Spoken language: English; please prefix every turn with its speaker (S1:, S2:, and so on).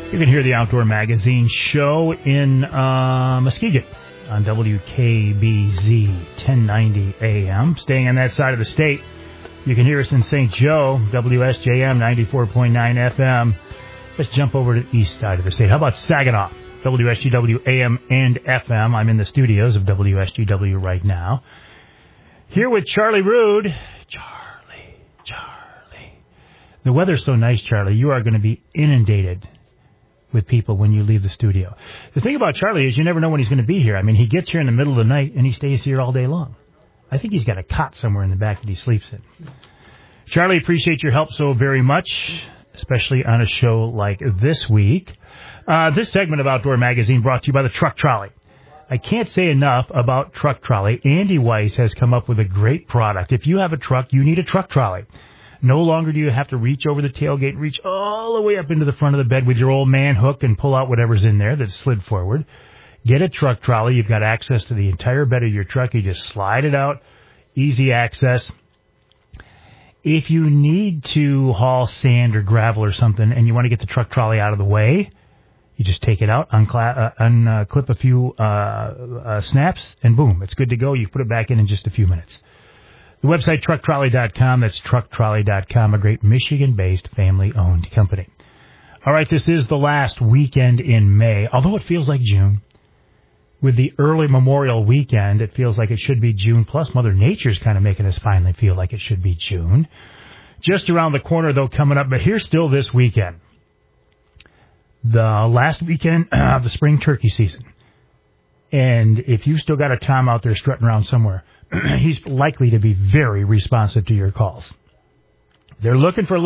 S1: You can hear the Outdoor Magazine show in Muskegon on WKBZ 1090 AM. Staying on that side of the state, you can hear us in St. Joe, WSJM 94.9 FM. Let's jump over to the east side of the state. How about Saginaw, WSGW AM and FM? I'm in the studios of WSGW right now. Here with Charlie Rood. Charlie. The weather's so nice, Charlie. You are going to be inundated with people when you leave the studio. The thing about Charlie is you never know when he's going to be here. I mean, he gets here in the middle of the night and he stays here all day long. I think he's got a cot somewhere in the back that he sleeps in. Charlie, appreciate your help so very much, especially on a show like this week. This segment of Outdoor Magazine brought to you by the Truck Trolley. I can't say enough about Truck Trolley. Andy Weiss has come up with a great product. If you have a truck, you need a Truck Trolley. No longer do you have to reach over the tailgate, reach all the way up into the front of the bed with your old man hook and pull out whatever's in there that's slid forward. Get a Truck Trolley. You've got access to the entire bed of your truck. You just slide it out. Easy access. If you need to haul sand or gravel or something and you want to get the Truck Trolley out of the way, you just take it out, unclip a few snaps, and boom, it's good to go. You put it back in just a few minutes. The website, trucktrolley.com. That's trucktrolley.com, a great Michigan-based family-owned company. All right, this is the last weekend in May, although it feels like June. With the early Memorial weekend, it feels like it should be June. Plus, Mother Nature's kind of making us finally feel like it should be June. Just around the corner, though, coming up, but here's still this weekend. The last weekend of the spring turkey season. And if you've still got a Tom out there strutting around somewhere, he's likely to be very responsive to your calls. They're looking for